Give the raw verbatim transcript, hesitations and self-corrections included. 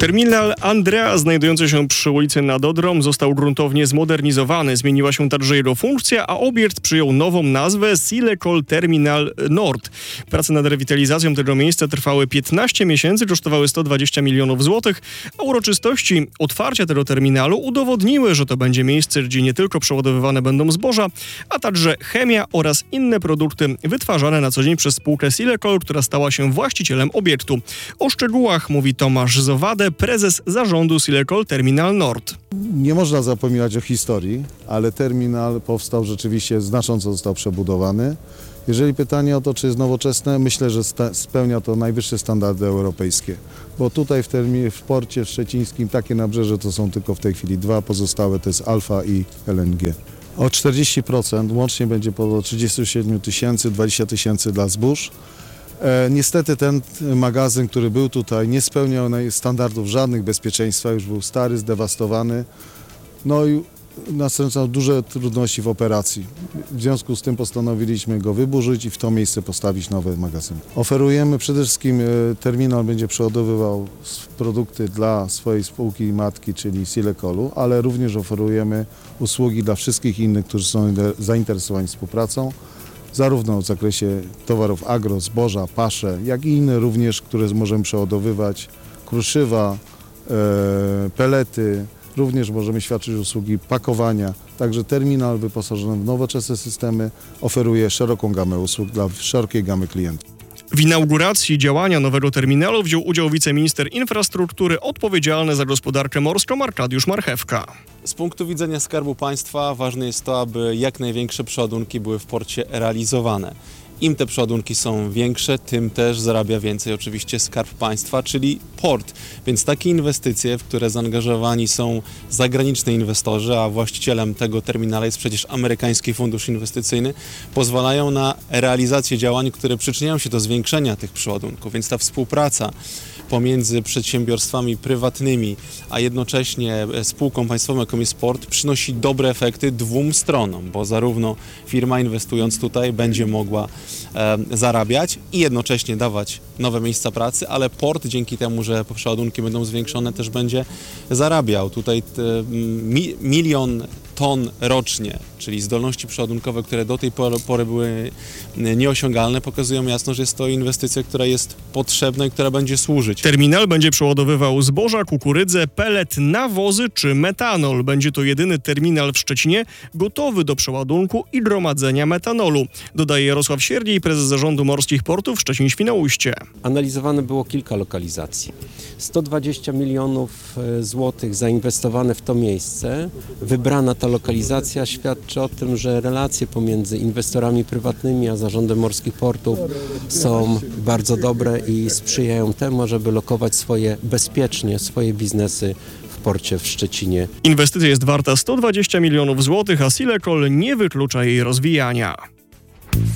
Terminal Andrea, znajdujący się przy ulicy Nad Odrą, został gruntownie zmodernizowany. Zmieniła się także jego funkcja, a obiekt przyjął nową nazwę Silecol Terminal Nord. Prace nad rewitalizacją tego miejsca trwały piętnaście miesięcy, kosztowały sto dwadzieścia milionów złotych, a uroczystości otwarcia tego terminalu udowodniły, że to będzie miejsce, gdzie nie tylko przeładowywane będą zboża, a także chemia oraz inne produkty wytwarzane na co dzień przez spółkę Silecol, która stała się właścicielem obiektu. O szczegółach mówi Tomasz Zowade, prezes zarządu Silecol Terminal Nord. Nie można zapominać o historii, ale terminal powstał rzeczywiście, znacząco został przebudowany. Jeżeli pytanie o to, czy jest nowoczesne, myślę, że spełnia to najwyższe standardy europejskie. Bo tutaj w, termi- w porcie szczecińskim takie nabrzeże to są tylko w tej chwili dwa, pozostałe to jest Alfa i L N G. O czterdzieści procent łącznie będzie po trzydzieści siedem tysięcy, dwadzieścia tysięcy dla zbóż. E, niestety ten magazyn, który był tutaj, nie spełniał standardów żadnych bezpieczeństwa, już był stary, zdewastowany. No i następowano duże trudności w operacji. W związku z tym postanowiliśmy go wyburzyć i w to miejsce postawić nowy magazyn. Oferujemy przede wszystkim, e, terminal będzie przeładowywał produkty dla swojej spółki matki, czyli Silecolu, ale również oferujemy usługi dla wszystkich innych, którzy są zainteresowani współpracą, zarówno w zakresie towarów agro, zboża, pasze, jak i inne również, które możemy przeładowywać, kruszywa, e, pelety. Również możemy świadczyć usługi pakowania. Także terminal wyposażony w nowoczesne systemy oferuje szeroką gamę usług dla szerokiej gamy klientów. W inauguracji działania nowego terminalu wziął udział wiceminister infrastruktury odpowiedzialny za gospodarkę morską Arkadiusz Marchewka. Z punktu widzenia Skarbu Państwa ważne jest to, aby jak największe przeładunki były w porcie realizowane. Im te przeładunki są większe, tym też zarabia więcej oczywiście Skarb Państwa, czyli port. Więc takie inwestycje, w które zaangażowani są zagraniczni inwestorzy, a właścicielem tego terminala jest przecież amerykański fundusz inwestycyjny, pozwalają na realizację działań, które przyczyniają się do zwiększenia tych przeładunków. Więc ta współpraca pomiędzy przedsiębiorstwami prywatnymi, a jednocześnie spółką państwową, jaką jest port, przynosi dobre efekty dwóm stronom, bo zarówno firma inwestując tutaj będzie mogła e, zarabiać i jednocześnie dawać nowe miejsca pracy, ale port dzięki temu, że przeładunki będą zwiększone, też będzie zarabiał. Tutaj te, mi, milion ton rocznie, czyli zdolności przeładunkowe, które do tej pory były nieosiągalne, pokazują jasno, że jest to inwestycja, która jest potrzebna i która będzie służyć. Terminal będzie przeładowywał zboża, kukurydzę, pelet, nawozy czy metanol. Będzie to jedyny terminal w Szczecinie gotowy do przeładunku i gromadzenia metanolu, dodaje Jarosław Siergiej, prezes zarządu Morskich Portów Szczecin-Świnoujście. Analizowane było kilka lokalizacji. sto dwadzieścia milionów złotych zainwestowane w to miejsce. Wybrana ta lokalizacja świadczy o tym, że relacje pomiędzy inwestorami prywatnymi a zarządem Morskich Portów są bardzo dobre i sprzyjają temu, żeby lokować swoje bezpiecznie swoje biznesy w porcie w Szczecinie. Inwestycja jest warta sto dwadzieścia milionów złotych, a Silecol nie wyklucza jej rozwijania.